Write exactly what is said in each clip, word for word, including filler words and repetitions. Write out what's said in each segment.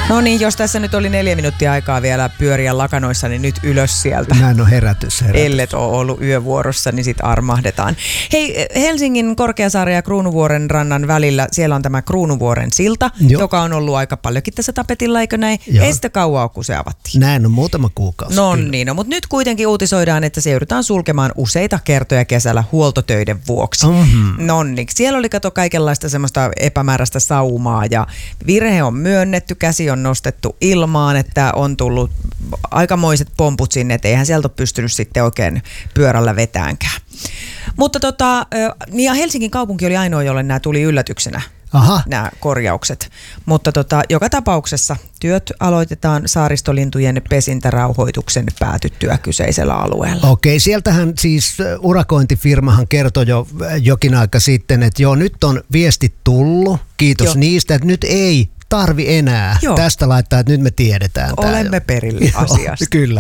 No niin, jos tässä nyt oli neljä minuuttia aikaa vielä pyöriä lakanoissa, niin nyt ylös sieltä. Näin on herätys, herätys. Ellet ole ollut yövuorossa, niin sit armahdetaan. Hei, Helsingin Korkeasaaren ja Kruunuvuoren rannan välillä, siellä on tämä Kruunuvuoren silta, Joo. joka on ollut aika paljonkin tässä tapetilla, eikö näin? Joo. Ei sitä kauan ole, kun se avattiin. Näin on muutama kuukausi. No niin, no, mutta nyt kuitenkin uutisoidaan, että se joudutaan sulkemaan useita kertoja kesällä huoltotöiden vuoksi. Mm-hmm. No niin, siellä oli kato kaikenlaista semmoista epämääräistä saumaa ja virhe on myönnetty, käsi on nostettu ilmaan, että on tullut aikamoiset pomput sinne, että eihän sieltä ole pystynyt sitten oikein pyörällä vetäänkään. Mutta tota, ja Helsingin kaupunki oli ainoa, jolle nämä tuli yllätyksenä. Aha. Nämä korjaukset. Mutta tota, joka tapauksessa työt aloitetaan saaristolintujen pesintärauhoituksen päätyttyä kyseisellä alueella. Okei, sieltähän siis urakointifirmahan kertoi jo jokin aika sitten, että joo, nyt on viestit tullut, kiitos joo. niistä, että nyt ei tarvi enää joo. tästä laittaa, että nyt me tiedetään. Olemme perille asiasta. Kyllä.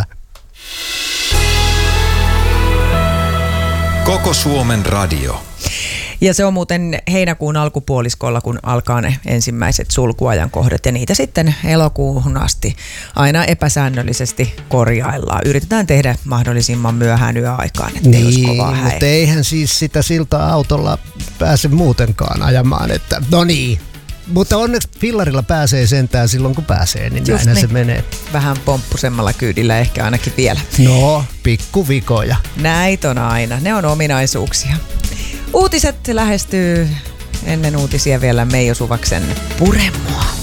Koko Suomen radio. Ja se on muuten heinäkuun alkupuoliskolla, kun alkaa ne ensimmäiset sulkuajankohdat ja niitä sitten elokuuhun asti aina epäsäännöllisesti korjaillaan. Yritetään tehdä mahdollisimman myöhään yöaikaan, ettei niin, olisi kovaa häiriötä. Mutta eihän siis sitä siltaa autolla pääse muutenkaan ajamaan, että no niin. Mutta onneksi fillarilla pääsee sentään silloin, kun pääsee, niin näinhän niin. se menee. Vähän pomppusemmalla kyydillä ehkä ainakin vielä. No, pikkuvikoja. Näitä on aina, ne on ominaisuuksia. Uutiset lähestyy ennen uutisia vielä Meijo Suvaksen Pure mua.